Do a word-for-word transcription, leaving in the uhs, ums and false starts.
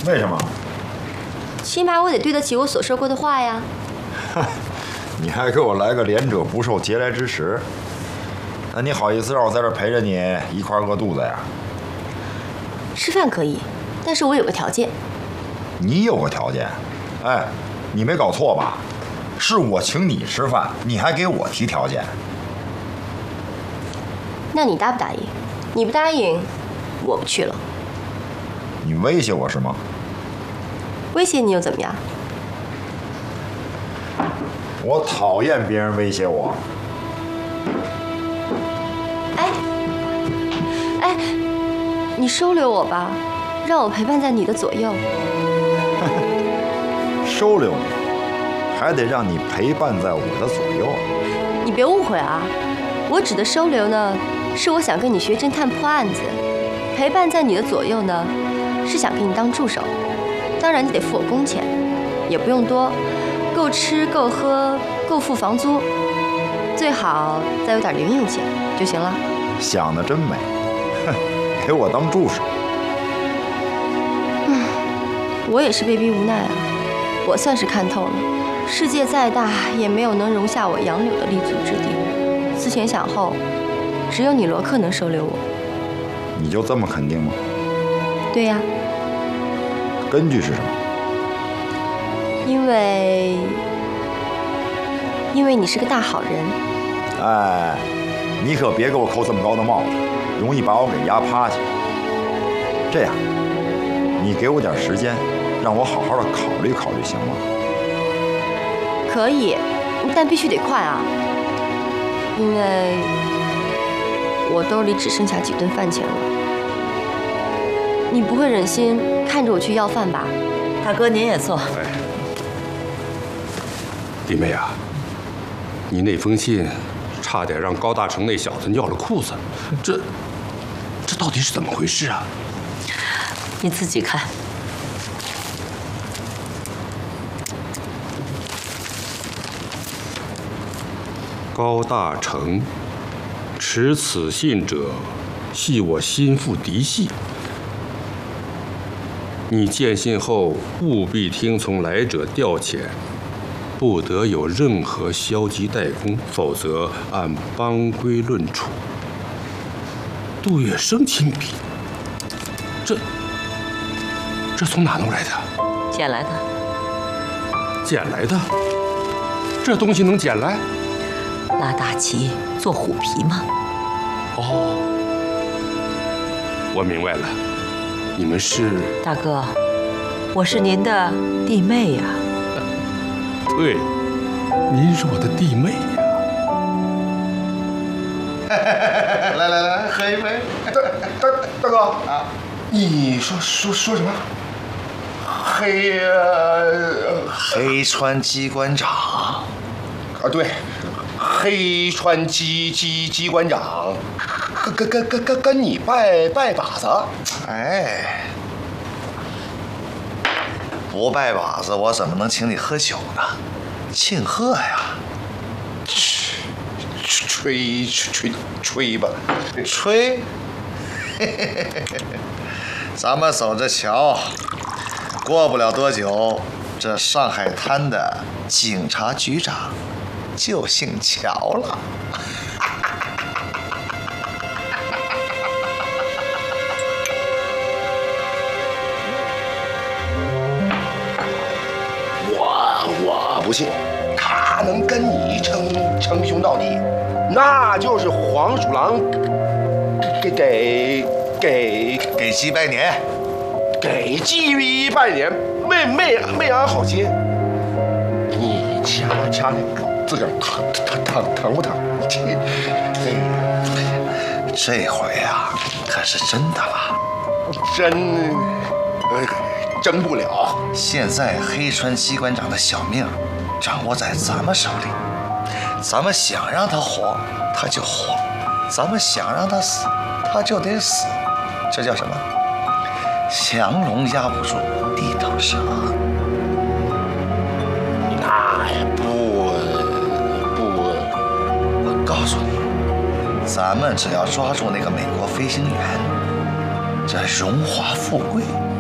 为什么？ 起码我得对得起我所说过的话呀。 你还给我来个连者不受嗟来之食？那你好意思让我在这陪着你一块饿肚子呀？ 吃饭可以，但是我有个条件。 你有个条件？哎，你没搞错吧？是我请你吃饭，你还给我提条件。 那你答不答应？你不答应，我不去了。 你威胁我是吗？ 威胁你又怎么样？ 我讨厌别人威胁我。 哎，哎，你收留我吧，让我陪伴在你的左右。 收留你，还得让你陪伴在我的左右。 你别误会啊，我指的收留呢，是我想跟你学侦探破案子；陪伴在你的左右呢，是想给你当助手。当然你得付我工钱，也不用多，够吃够喝够付房租，最好再有点零用钱就行了。 想得真美，哼，给我当助手。 嗯，我也是被逼无奈啊。我算是看透了，世界再大也没有能容下我杨柳的立足之地。思前想后，只有你罗克能收留我。 你就这么肯定吗？ 对呀。 根据是什么？ 因为，因为你是个大好人。 哎，你可别给我扣这么高的帽子，容易把我给压趴下。这样，你给我点时间，让我好好的考虑考虑，行吗？ 可以，但必须得快啊，因为我兜里只剩下几顿饭钱了。你不会忍心看着我去要饭吧？ 大哥，您也坐。 哎，弟妹啊，你那封信差点让高大成那小子尿了裤子，这这到底是怎么回事啊？ 你自己看。 高大成，持此信者，系我心腹嫡系。你见信后务必听从来者调遣，不得有任何消极怠工，否则按帮规论处。杜月笙亲笔，这这从哪弄来的？ 捡来的。 捡来的？这东西能捡来？ 拉大旗做虎皮吗？ 哦，我明白了，你们是…… 大哥，我是您的弟妹呀。 对，您是我的弟妹呀。来来来，喝一杯。大大大哥啊，你说说说什么？黑呃黑川机关长啊，对。黑川机机机关长，跟跟跟跟跟跟你拜拜把子， 哎，不拜把子我怎么能请你喝酒呢？庆贺呀！ 吹吹吹吹吧， 吹！咱们走着瞧，过不了多久，这上海滩的警察局长就姓乔了。 我我不信，他能跟你称称兄道弟，那就是黄鼠狼给给给给鸡拜年， 给鸡拜年，没没没安好心。你掐掐那。自个儿疼疼疼疼不疼？ 这回啊，可是真的了。 真，呃，真不了。 现在黑川机关长的小命掌握在咱们手里，咱们想让他活，他就活；咱们想让他死，他就得死。这叫什么？降龙压不住地头蛇。 那也不。 告诉你，咱们只要抓住那个美国飞行员，这荣华富贵